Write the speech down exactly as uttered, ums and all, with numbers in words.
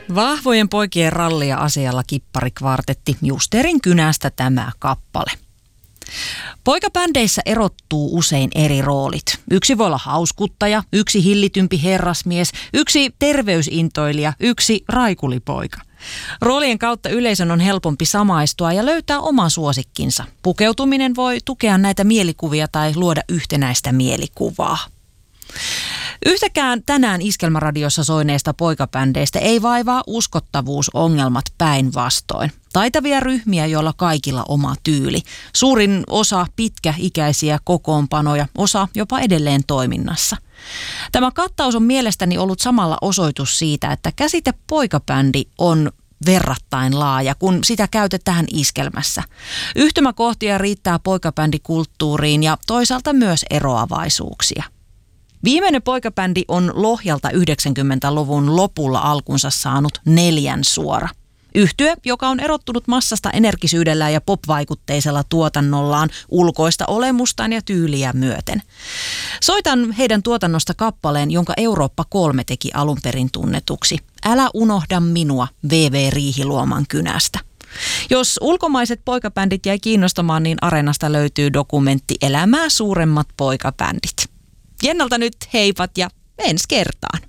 Vahvojen poikien rallia asialla kipparikvartetti, Justeerin kynästä tämä kappale. Poikabändeissä erottuu usein eri roolit. Yksi voi olla hauskuttaja, yksi hillitympi herrasmies, yksi terveysintoilija, yksi raikulipoika. Roolien kautta yleisön on helpompi samaistua ja löytää oma suosikkinsa. Pukeutuminen voi tukea näitä mielikuvia tai luoda yhtenäistä mielikuvaa. Yhtäkään tänään Iskelmäradiossa soineista poikabändeistä ei vaivaa uskottavuusongelmat, päinvastoin. Taitavia ryhmiä, joilla kaikilla oma tyyli. Suurin osa pitkäikäisiä kokoonpanoja, osa jopa edelleen toiminnassa. Tämä kattaus on mielestäni ollut samalla osoitus siitä, että käsite poikabändi on verrattain laaja, kun sitä käytetään iskelmässä. Yhtymäkohtia riittää poikabändikulttuuriin ja toisaalta myös eroavaisuuksia. Viimeinen poikabändi on Lohjalta yhdeksänkymmentäluvun lopulla alkunsa saanut Neljän suora. Yhtye, joka on erottunut massasta energisyydellä ja pop-vaikutteisella tuotannollaan ulkoista olemustaan ja tyyliä myöten. Soitan heidän tuotannosta kappaleen, jonka Eurooppa kolme teki alun perin tunnetuksi. Älä unohda minua, V V Riihiluoman kynästä. Jos ulkomaiset poikabändit jäi kiinnostamaan, niin Areenasta löytyy dokumentti Elämää suuremmat poikabändit. Jennalta nyt heipat ja ensi kertaan.